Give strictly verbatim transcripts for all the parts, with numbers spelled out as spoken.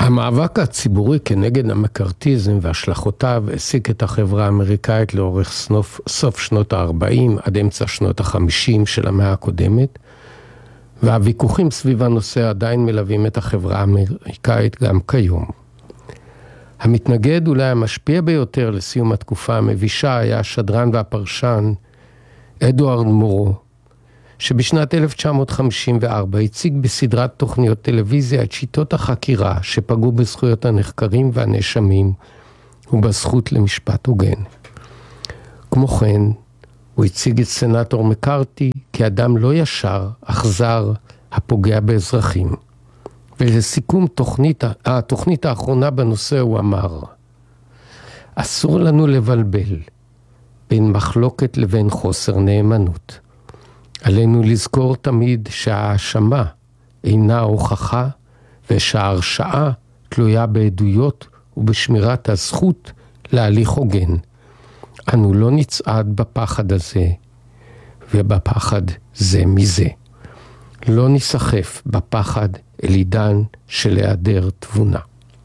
המאבק הציבורי כנגד המקארתיזם והשלכותיו העסיק את החברה האמריקאית לאורך סוף, סוף שנות ה-ארבעים עד אמצע שנות ה-חמישים של המאה הקודמת, והוויכוחים סביב הנושא עדיין מלווים את החברה האמריקאית גם כיום. המתנגד אולי המשפיע ביותר לסיום התקופה המבישה היה השדרן והפרשן אדוארד מורו, שבשנת אלף תשע מאות חמישים וארבע הציג בסדרת תוכניות טלוויזיה את שיטות החקירה שפגעו בזכויות הנחקרים והנאשמים ובזכות למשפט הוגן. כמו כן, הוא הציג את סנטור מקארתי כאדם לא ישר, אכזר, הפוגע באזרחים. ולסיכום תוכנית, התוכנית האחרונה בנושא הוא אמר, אסור לנו לבלבל בין מחלוקת לבין חוסר נאמנות. עלינו לזכור תמיד שההאשמה אינה הוכחה ושההרשעה תלויה בעדויות ובשמירת הזכות להליך הוגן. אנו לא נצעד בפחד הזה ובפחד זה מזה. לא נסחף בפחד אל עידן של היעדר תבונה.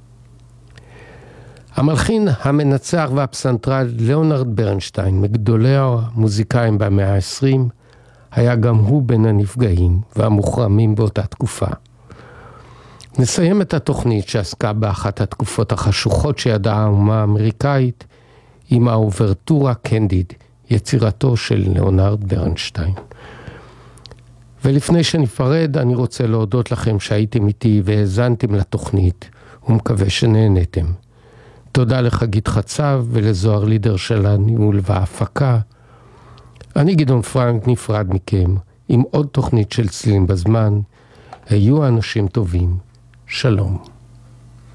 המלחין, המנצח והפסנתרן ליאונרד ברנשטיין, מגדולי המוזיקאים במאה ה-עשרים, היה גם הוא בין הנפגעים והמוחרמים באותה תקופה. נסיים את התוכנית שעסקה באחת התקופות החשוכות שידעה האומה האמריקאית עם האוברטורה קנדיד, יצירתו של ליאונרד ברנשטיין. ולפני שנפרד, אני רוצה להודות לכם שהייתם איתי והאזנתם לתוכנית, ומקווה שנהנתם. תודה לחגית חצב ולזוהר לידר של הניהול וההפקה. אני גדעון פרנק נפרד מכם עם עוד תוכנית של צלילים בזמן. היו אנשים טובים. שלום.